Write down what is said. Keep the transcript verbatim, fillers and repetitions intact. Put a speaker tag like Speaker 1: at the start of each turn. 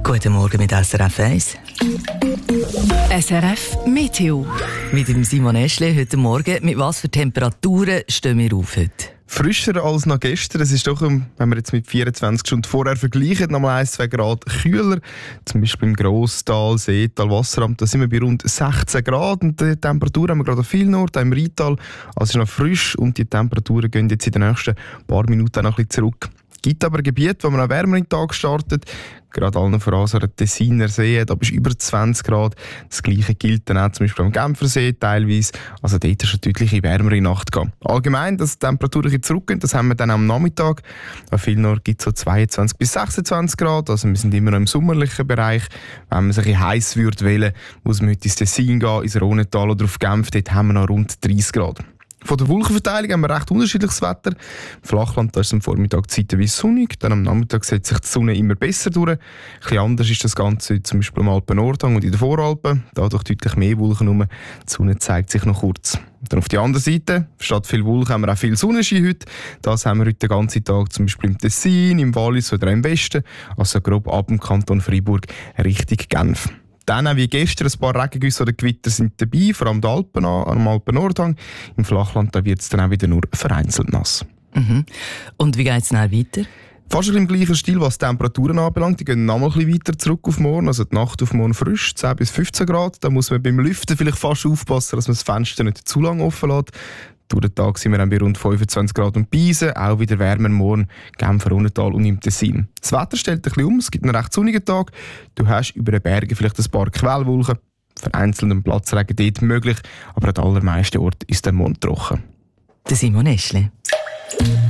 Speaker 1: Guten Morgen mit S R F eins.
Speaker 2: S R F Meteo.
Speaker 1: Mit dem Simon Eschle heute Morgen. Mit was für Temperaturen stehen wir auf heute?
Speaker 3: Frischer als noch gestern. Es ist doch, wenn wir jetzt mit vierundzwanzig Stunden vorher vergleichen, noch mal ein, zwei Grad kühler. Zum Beispiel im Grosstal, Seetal, Wasseramt, da sind wir bei rund sechzehn Grad. Und die Temperatur haben wir gerade an vielen Orten, auch im Rheintal. Also es ist noch frisch und die Temperaturen gehen jetzt in den nächsten paar Minuten noch ein bisschen zurück. Es gibt aber Gebiete, wo man auch wärmer in den Tag startet. Gerade allen voran so der Tessiner See, da bist du über zwanzig Grad. Das Gleiche gilt dann auch zum Beispiel am Genfersee teilweise. Also dort ist es eine deutliche wärmere Nacht gehabt. Allgemein, dass die Temperaturen ein bisschen zurückgehen, das haben wir dann am Nachmittag. An vielen Orten gibt es so zweiundzwanzig bis sechsundzwanzig Grad. Also wir sind immer noch im sommerlichen Bereich. Wenn man sich ein bisschen heiß würde wählen, muss man heute ins Tessin gehen, ins Rhontal oder auf Genf. Dort haben wir noch rund dreißig Grad. Von der Wolkenverteilung haben wir recht unterschiedliches Wetter. Im Flachland da ist es am Vormittag zeitweise sonnig, dann am Nachmittag setzt sich die Sonne immer besser durch. Ein bisschen anders ist das Ganze zum Beispiel am Alpen-Nordhang und in den Voralpen. Da durch deutlich mehr Wolken herum. Die Sonne zeigt sich noch kurz. Dann auf der anderen Seite, statt viel Wolken haben wir auch viel Sonnenschein heute. Das haben wir heute den ganzen Tag zum Beispiel im Tessin, im Wallis oder im Westen. Also grob ab dem Kanton Freiburg Richtung Genf. Dann, auch wie gestern, ein paar Regengüsse oder Gewitter sind dabei, vor allem die Alpen, am Alpen-Nordhang. Im Flachland wird es dann auch wieder nur vereinzelt nass.
Speaker 1: Mhm. Und wie geht es dann weiter?
Speaker 3: Fast im gleichen Stil, was die Temperaturen anbelangt. Die gehen noch mal ein bisschen weiter zurück auf morgen. Also die Nacht auf morgen frisch, zehn bis fünfzehn Grad. Da muss man beim Lüften vielleicht fast aufpassen, dass man das Fenster nicht zu lange offen lässt. Durch den Tag sind wir dann bei rund fünfundzwanzig Grad und Beisen, auch wieder wärmer morgen, Genfer, Rhontal und im Tessin. Das Wetter stellt ein bisschen um, es gibt einen recht sonnigen Tag. Du hast über den Bergen vielleicht ein paar Quellwolken, vereinzelten Platzregen dort möglich, aber an den allermeisten Orten ist der Mond trocken.
Speaker 1: Der Simon Eschle.